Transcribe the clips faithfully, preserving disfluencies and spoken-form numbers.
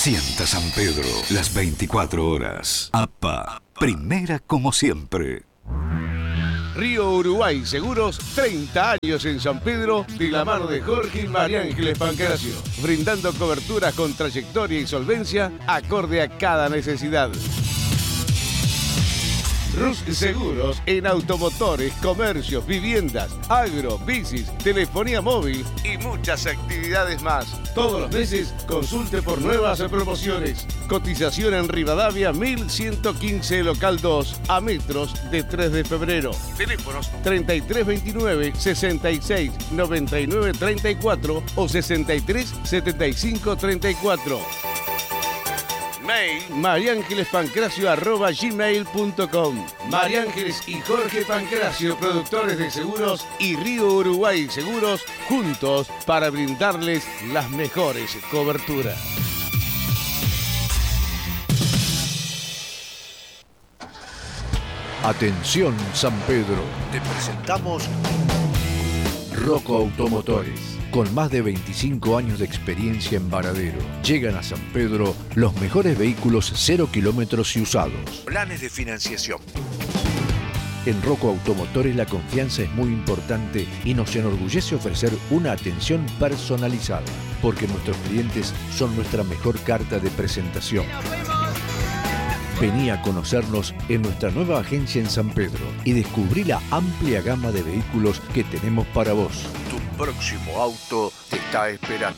Sienta San Pedro las veinticuatro horas. A P A, primera como siempre. Río Uruguay Seguros, treinta años en San Pedro, de la mano de Jorge y María Ángeles Pancracio, brindando coberturas con trayectoria y solvencia acorde a cada necesidad. Rus Seguros en automotores, comercios, viviendas, agro, bicis, telefonía móvil y muchas actividades más. Todos los meses consulte por nuevas promociones. Cotización en Rivadavia mil ciento quince local dos a metros de tres de febrero. Teléfonos treinta y tres veintinueve, sesenta y seis, noventa y nueve treinta y cuatro o sesenta y tres setenta y cinco treinta y cuatro. Mail mariangelespancracio arroba gmail punto com. María Ángeles y Jorge Pancracio, productores de seguros, y Río Uruguay Seguros, juntos para brindarles las mejores coberturas. Atención San Pedro, te presentamos Rocco Automotores. Con más de veinticinco años de experiencia en varadero, llegan a San Pedro los mejores vehículos cero kilómetros y usados. Planes de financiación. En Rocco Automotores la confianza es muy importante y nos enorgullece ofrecer una atención personalizada, porque nuestros clientes son nuestra mejor carta de presentación. Vení a conocernos en nuestra nueva agencia en San Pedro y descubrí la amplia gama de vehículos que tenemos para vos. Tu próximo auto te está esperando.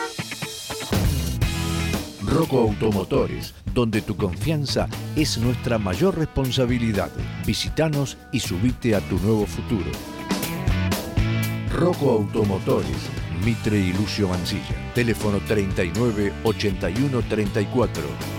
Rocco Automotores, donde tu confianza es nuestra mayor responsabilidad. Visítanos y subite a tu nuevo futuro. Rocco Automotores, Mitre y Lucio Mancilla. Teléfono treinta y nueve, ochenta y uno, treinta y cuatro.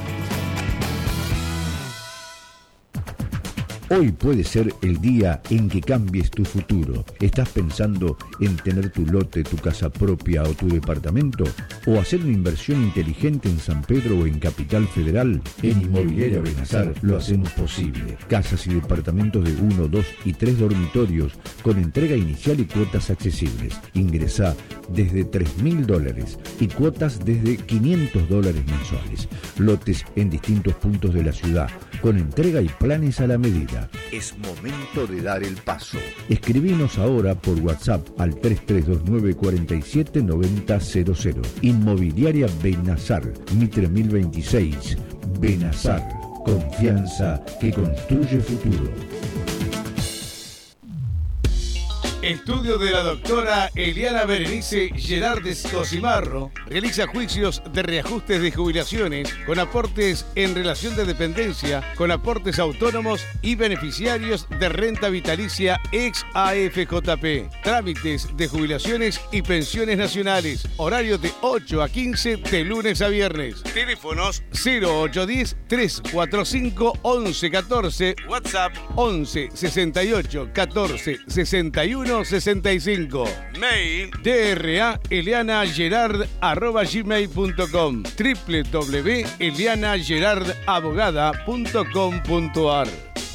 Hoy puede ser el día en que cambies tu futuro. ¿Estás pensando en tener tu lote, tu casa propia o tu departamento? ¿O hacer una inversión inteligente en San Pedro o en Capital Federal? En Inmobiliaria Benazar lo hacemos posible. Casas y departamentos de uno, dos y tres dormitorios con entrega inicial y cuotas accesibles. Ingresá desde tres mil dólares y cuotas desde quinientos dólares mensuales. Lotes en distintos puntos de la ciudad con entrega y planes a la medida. Es momento de dar el paso. Escribinos ahora por WhatsApp al tres tres dos nueve, cuatro siete, nueve cero cero cero. Inmobiliaria Benazar, Mitre mil veintiséis. Benazar, confianza que construye futuro. Estudio de la doctora Eliana Berenice Gerardes Cosimarro. Realiza juicios de reajustes de jubilaciones con aportes en relación de dependencia, con aportes autónomos y beneficiarios de renta vitalicia ex A F J P. Trámites de jubilaciones y pensiones nacionales. Horario de ocho a quince de lunes a viernes. Teléfonos cero ocho uno cero, tres cuatro cinco, once catorce. WhatsApp once sesenta y ocho, catorce sesenta y uno sesenta y cinco. Mail dra eliana gerard arroba gmail punto com, w w w punto eliana gerard abogada punto com punto a r.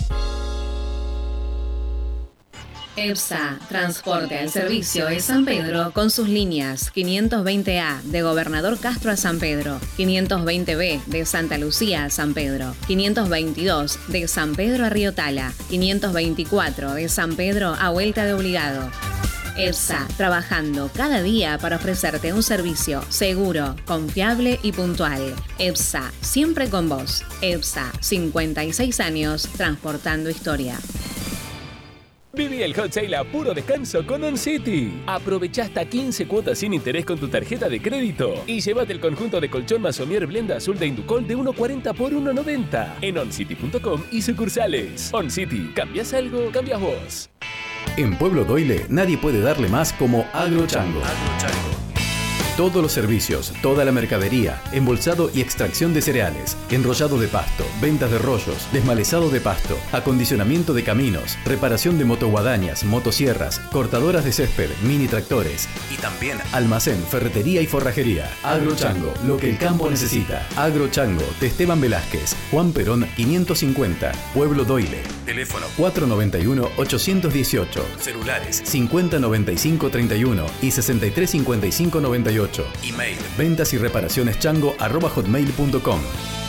EPSA, Transporte al Servicio de San Pedro con sus líneas quinientos veinte A de Gobernador Castro a San Pedro, quinientos veinte B de Santa Lucía a San Pedro, quinientos veintidós de San Pedro a Río Tala, quinientos veinticuatro de San Pedro a Vuelta de Obligado. EPSA, trabajando cada día para ofrecerte un servicio seguro, confiable y puntual. EPSA, siempre con vos. EPSA, cincuenta y seis años transportando historia. Viví el hot sale a puro descanso con OnCity. Aprovecha hasta quince cuotas sin interés con tu tarjeta de crédito y llévate el conjunto de colchón Masomier Blenda Azul de Inducol de uno cuarenta por uno noventa en oncity punto com y sucursales. OnCity, ¿cambias algo? Cambias vos. En Pueblo Doyle nadie puede darle más como Agrochango. Agrochango. Todos los servicios, toda la mercadería, embolsado y extracción de cereales, enrollado de pasto, ventas de rollos, desmalezado de pasto, acondicionamiento de caminos, reparación de motoguadañas, motosierras, cortadoras de césped, mini tractores y también almacén, ferretería y forrajería. Agrochango, lo que el campo necesita. Agrochango, de Esteban Velázquez, Juan Perón quinientos cincuenta, Pueblo Doyle. Teléfono cuatro nueve uno, ocho uno ocho, celulares cincuenta noventa y cinco treinta y uno y sesenta y tres cincuenta y cinco noventa y ocho. ocho. Email ventas y reparaciones chango arroba hotmail punto com.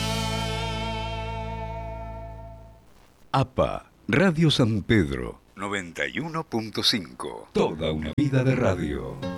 A P A, Radio San Pedro, noventa y uno punto cinco. Toda una vida de radio.